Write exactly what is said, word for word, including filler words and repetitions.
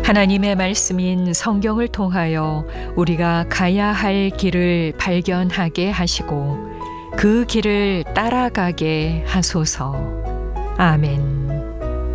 하나님의 말씀인 성경을 통하여 우리가 가야 할 길을 발견하게 하시고 그 길을 따라가게 하소서. 아멘.